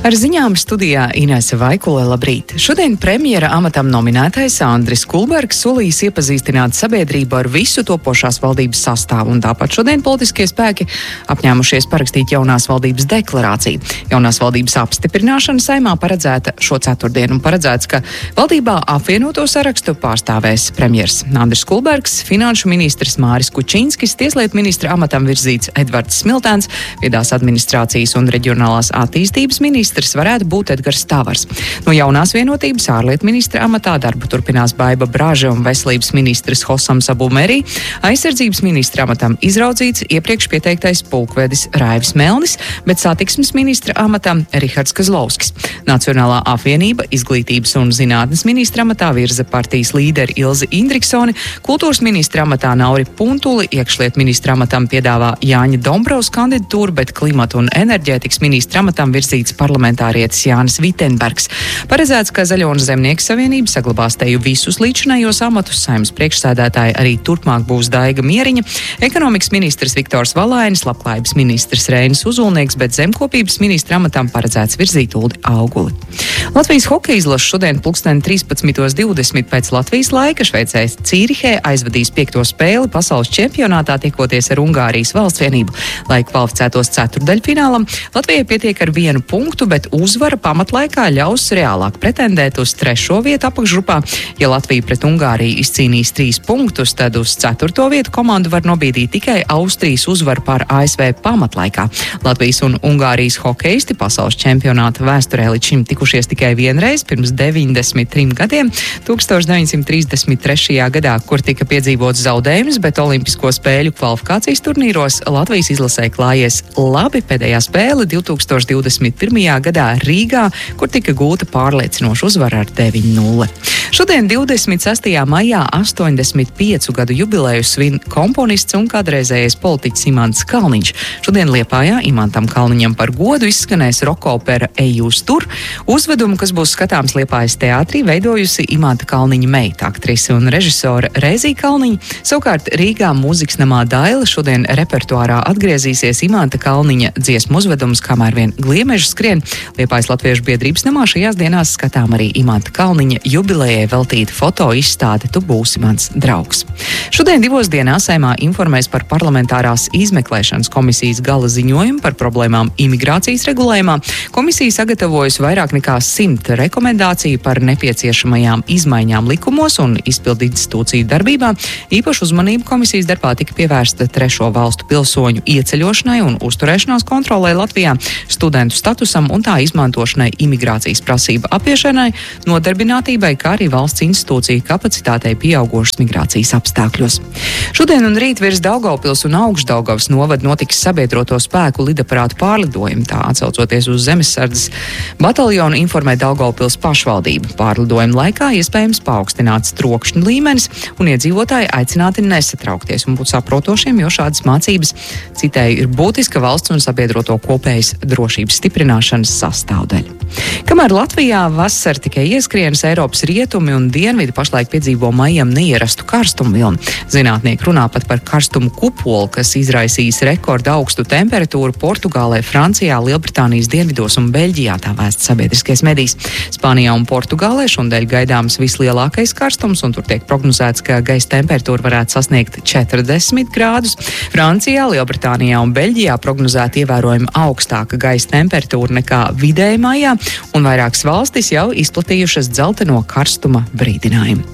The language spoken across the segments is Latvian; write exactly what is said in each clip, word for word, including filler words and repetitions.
Ar ziņām studijā Inese Vaikule, labrīt. Šodien premjera amatam nominētais Andris Kulbergs solījis iepazīstināt sabiedrību ar visu topošās valdības sastāvu, un tāpat šodien politiskie spēki apņēmušies parakstīt jaunās valdības deklarāciju. Jaunās valdības apstiprināšana Saeimā paredzēta šo ceturtdienu, un paredzēts, ka valdībā apvienoto sarakstu pārstāvēs premjers Andris Kulbergs, finanšu ministrs Māris Kučinskis, tieslietu ministra amatam virzīts Edvards Smiltēns, viedās administrācijas un reģionālās attīstības ministrs varētu būt Edgars Tavars. No jaunās vienotības ārlietu ministra amatā darbu turpinās Baiba Braže un veselības ministrs Hosams Abumeri. Aizsardzības ministra amatam izraudzīts iepriekš pieteiktais pulkvedis Raivis Melnis, bet satiksmes ministra amatam Rihards Kazlovskis. Nacionālā apvienība izglītības un zinātnes ministra amatā virza partijas līderi Ilzi Indriksoni, kultūras ministra amatā Nauri Puntuli, iekšlietu ministra amatam piedāvā Jāņa Dombrovs kandidatūru, bet klimata un enerģētikas ministra amatam virzīts parlamentārietis Jānis Vitenbergs. Paredzēts, ka Zaļo un Zemnieku savienība saglabās teju visus līdzinājos amatus. Saeimas priekšsēdētāji arī turpmāk būs Daiga Mieriņa, ekonomikas ministrs Viktors Valainis, labklājības ministrs Reinis Uzulnieks, bet zemkopības ministra amatam paredzēts virzīt Uldi Auguli. Latvijas hokeja izlase šodien pulksten trīspadsmitos divdesmit pēc Latvijas laika Šveicē Cīrihē aizvadīs piekto spēli pasaules čempionātā, tiekoties ar Ungārijas valstsvienību. Lai kvalificētos ceturtdaļfinālam, Latvijai pietiek ar vienu punktu, bet uzvara pamatlaikā ļaus reālāk pretendēt uz trešo vietu apakšgrupā. Ja Latvija pret Ungāriju izcīnīs trīs punktus, tad uz ceturto vietu komandu var nobīdīt tikai Austrijas uzvaru pār A S V pamatlaikā. Latvijas un Ungārijas hokeisti pasaules čempionāta vēsturē līdz šim tikušies tikai vienreiz pirms deviņdesmit trim gadiem, tūkstoš deviņsimt trīsdesmit trešajā gadā, kur tika piedzīvots zaudējums, bet Olimpisko spēļu kvalifikācijas turnīros Latvijas izlasē klājies labi. Pēdējā spēle divtūkstoš divdesmit pirmajā gadā Rīgā, kur tika gūta pārliecinoša uzvara ar deviņi nulle. Šodien divdesmit sestajā maijā astoņdesmit piecu gadu jubileju svin komponists un kādreizējais politiķis Imants Kalniņš. Šodien Liepājā Imantam Kalniņam par godu izskanēs roka opera Ej jūs tur. Uzvedumu, kas būs skatāms Liepājas teātrī, veidojusi Imanta Kalniņa meita, aktrise un režisora Rēzija Kalniņa. Savukārt Rīgā mūzikas namā Daila šodien repertuārā atgriezīsies Imanta Kalniņa dziesmu uzvedums, kamēr vien gliemeži skrien. Liepājas Latviešu biedrības namā šajās dienās skatām arī Imanta Kalniņa jubilejai veltīta foto izstāde Tu būsi mans draugs. Šodien divos dienās Saeimā informēs par parlamentārās izmeklēšanas komisijas gala ziņojumu par problēmām imigrācijas regulējumā. Komisija sagatavojusi vairāk nekā simt rekomendāciju par nepieciešamajām izmaiņām likumos un izpildu institūciju darbībā. Īpašu uzmanību komisijas darbā tika pievērsta trešo valstu pilsoņu ieceļošanai un uzturēšanās kontrolē Latvijā, studentu statusam un tā izmantošanai imigrācijas prasību apiešanai, nodarbinātībai, kā arī valsts institūciju kapacitātei pieaugošas migrācijas apstākļos. Šodien un rīt virs Daugavpils un Augšdaugavas novada notiks sabiedroto spēku lidaparātu pārlidojumi. Tā atsaucoties uz zemesardzes bataljonu informē Daugavpils pašvaldība. Pārlidojuma laikā iespējams paaugstināts trokšņa līmenis un iedzīvotāji aicināti nesatraukties un būt saprotošiem, jo šādas mācības, citēju, ir būtiska valsts un sabiedroto kopējas drošības stiprināšanas sastāvdaļa. Kamēr Latvijā vasar tikai ieskrienas, Eiropas rietumi un dienvidi pašlaik piedzīvo maijam neierastu karstumu vilni. Zinātnieki runā pat par karstumu kupolu, kas izraisīs rekordu augstu temperatūru Portugālē, Francijā, Lielbritānijas dienvidos un Beļģijā, tā vēsta sabiedriskais medijs. Spānijā un Portugālē šodien gaidāms vislielākais karstums, un tur tiek prognozēts, ka gaisa temperatūra varētu sasniegt četrdesmit grādus. Francijā, Lielbritānijā un Beļģijā prognozēta ievērojami augstāka gaisa temperatūra nekā vidēji maijā, un vairākas valstis jau izplatījušas dzelteno karstuma brīdinājumu.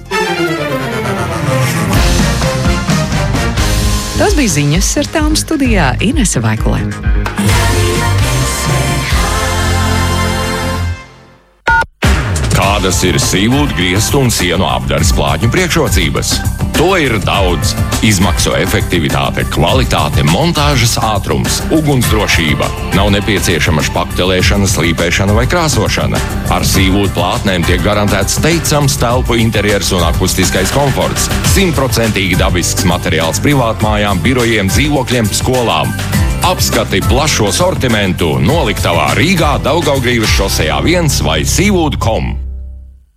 Tas bija ziņas, ar tām studijā Inese Vaikule. Kādas ir sīvūdu, griestu un sienu apdares plātņu priekšrocības? To ir daudz. Izmaksu efektivitāte, kvalitāte, montāžas ātrums, ugunsdrošība. Nav nepieciešama špaktelēšana, slīpēšana vai krāsošana. Ar sīvūdu plātnēm tiek garantēts teicams telpu interjers un akustiskais komforts. Simtprocentīgi dabisks materiāls privātmājām, birojiem, dzīvokļiem, skolām. Apskati plašo sortimentu noliktavā Rīgā, Daugavgrīvas šosejā viens vai sīvūdu punkt com.